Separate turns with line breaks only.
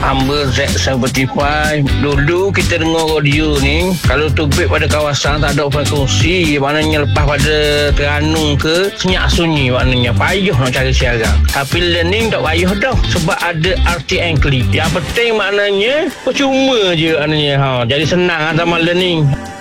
Humble Z75. Dulu kita dengar audio ni, kalau tubik pada kawasan tak ada frekuensi, maknanya lepas pada Terengganu ke senyap sunyi, maknanya payah nak cari siaran. Tapi learning tak payah dah, sebab ada RTN Click. Yang penting maknanya percuma je maknanya. Jadi senang sama learning.